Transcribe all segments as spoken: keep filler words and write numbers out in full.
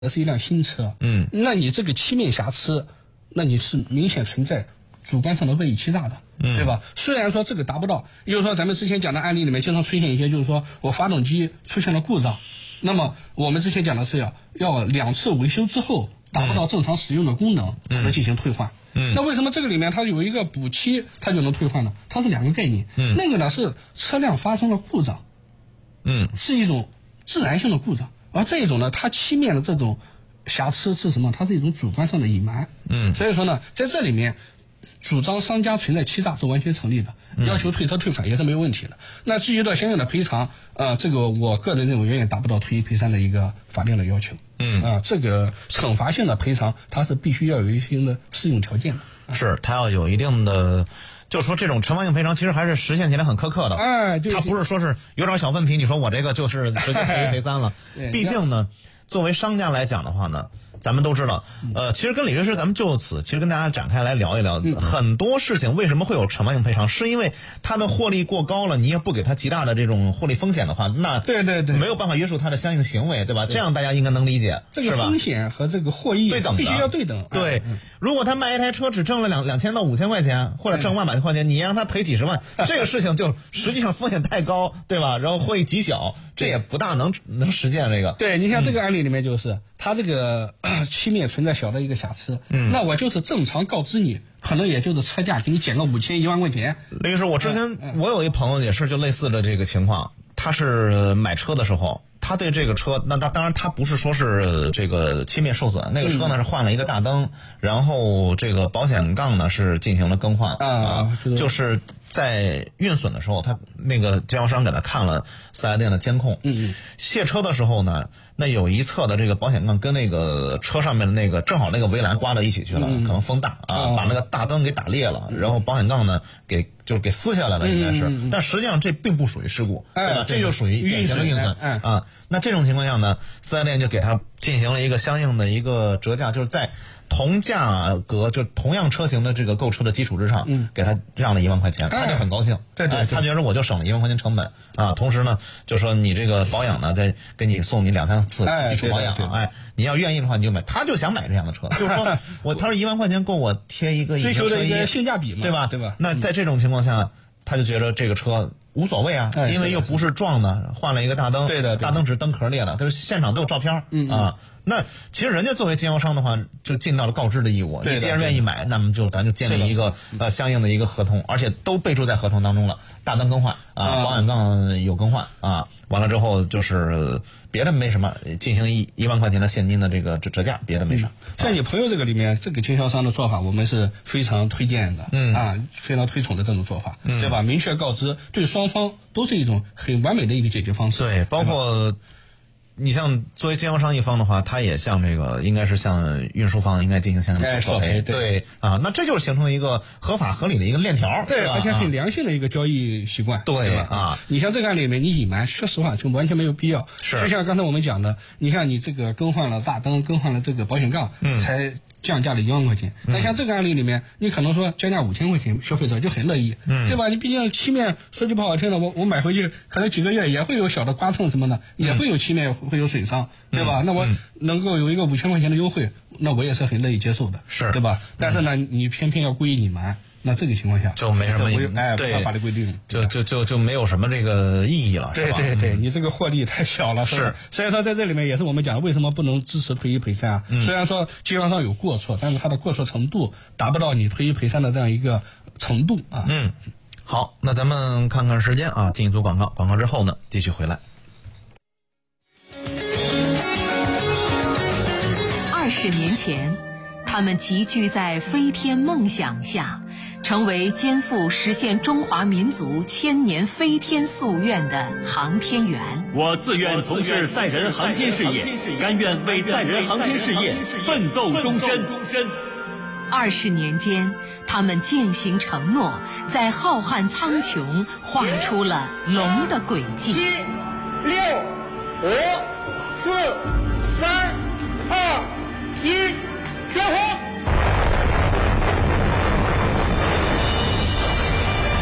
这是一辆新车， 嗯， 那你这个漆面瑕疵，那你是明显存在主观上的恶意欺诈的， 嗯， 对吧？虽然说这个达不到，也就是说咱们之前讲的案例里面经常出现一些，就是说我发动机出现了故障，那么我们之前讲的是要要两次维修之后达不到正常使用的功能才能进行退换。 嗯， 那为什么这个里面它有一个补漆它就能退换呢？它是两个概念， 嗯， 那个呢是车辆发生了故障， 嗯， 是一种自然性的故障。而这一种呢，它漆面的这种瑕疵是什么？它是一种主观上的隐瞒。 嗯， 所以说呢，在这里面，主张商家存在欺诈是完全成立的，要求退车退款也是没有问题的。那至于到相应的赔偿，呃，这个我个人认为远远达不到退一赔三的一个法定的要求。 嗯， 啊、呃，这个惩罚性的赔偿，它是必须要有一定的适用条件的。啊、 是，它要有一定的。就是说，这种惩罚性赔偿其实还是实现起来很苛刻的。 哎，对， 它不是说是有点小问题，你说我这个就是直接赔一赔三了。毕竟呢，作为商家来讲的话呢，咱们都知道，呃，其实跟李律师咱们就此其实跟大家展开来聊一聊， 嗯、 很多事情为什么会有惩罚性赔偿，是因为它的获利过高了，你也不给它极大的这种获利风险的话，那对对对， 没有办法约束它的相应行为，对吧？这样大家应该能理解， 这个风险和这个获益对等的， 必须要对等。 对。 哎嗯如果他卖一台车只挣了两两千到五千块钱，或者挣万把块钱，你让他赔几十万，这个事情就实际上风险太高，对吧？然后获益极小，这也不大能能实现这个。 对，你像这个案例里面就是，他、嗯、这个漆面存在小的一个瑕疵， 嗯， 那我就是正常告知你，可能也就是车价给你减个五千一万块钱。 律师，我之前、嗯、我有一朋友也是就类似的这个情况，他是买车的时候。他对这个车，那他当然他不是说是这个漆面受损，那个车呢是换了一个大灯，然后这个保险杠呢是进行了更换啊， 就是在运损的时候，他那个经销商给他看了四 S 店的监控， 嗯嗯， 卸车的时候呢，那有一侧的这个保险杠跟那个车上面的那个正好那个围栏刮到一起去了， 嗯、 可能风大啊，把那个大灯给打裂了，然后保险杠呢给就是给撕下来了，应该是， 嗯、 但实际上这并不属于事故， 哎、 对吧？这就属于典型的运损， 哎、 啊。那这种情况下呢，四 S 店就给他进行了一个相应的一个折价，就是在同价格就同样车型的这个购车的基础之上， 嗯， 给他让了一万块钱，他就很高兴， 对对， 他觉得我就省了一万块钱成本啊，同时呢，就说你这个保养呢，再给你送你两三次基础保养，哎，你要愿意的话你就买，他就想买这样的车，就是说我他说一万块钱够我贴一个追求的一个性价比嘛， 对吧？ 对吧？ 那在这种情况下，他就觉得这个车无所谓啊，因为又不是撞的，换了一个大灯， 对的， 大灯只是灯壳裂了，但是现场都有照片， 嗯啊，那其实人家作为经销商的话，就尽到了告知的义务。你既然愿意买，那么就咱就建立一个呃相应的一个合同，而且都备注在合同当中了，大灯更换啊，保险杠有更换啊，完了之后就是别的没什么，进行一一万块钱的现金的这个折折价，别的没啥。 像你朋友这个里面，这个经销商的做法，我们是非常推荐的， 嗯啊，非常推崇的这种做法， 嗯， 对吧？明确告知，对双方都是一种很完美的一个解决方式。 对，包括你像作为经销商一方的话，他也向这个应该是向运输方应该进行相应的索赔，对啊，那这就是形成一个合法合理的一个链条， 对，而且很良性的一个交易习惯， 对对吧？ 啊， 你像这个案例里面，你隐瞒，说实话就完全没有必要。 是， 就像刚才我们讲的，你像你这个更换了大灯，更换了这个保险杠， 嗯， 才降价了一万块钱。那、嗯、像这个案例里面，你可能说降价五千块钱，消费者就很乐意， 嗯， 对吧？你毕竟漆面说句不好听的，我我买回去可能几个月也会有小的刮蹭什么的，嗯、也会有漆面会有损伤，嗯、对吧？那我能够有一个五千块钱的优惠，那我也是很乐意接受的， 是， 对吧？但是呢，嗯、你偏偏要故意隐瞒。那这个情况下就没什么哎， 对法律规定， 就就就就没有什么这个意义了， 对对对，你这个获利太小了， 是。 所以说在这里面也是我们讲的，为什么不能支持赔一赔三啊？ 嗯、 虽然说经销商有过错，但是他的过错程度达不到你赔一赔三的这样一个程度啊。 嗯，好，那咱们看看时间啊，进一组广告，广告之后呢，继续回来。 二十年前，他们集聚在飞天梦想下，成为肩负实现中华民族千年飞天夙愿的航天员。 我自愿从事载人航天事业，甘愿为载人航天事业奋斗终身。 二十年间，他们践行承诺，在浩瀚苍穹画出了龙的轨迹。 七、六、五、四、三、二、一，点火！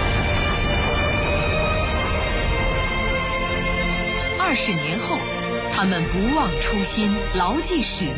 二十年后， 他们不忘初心，牢记使命。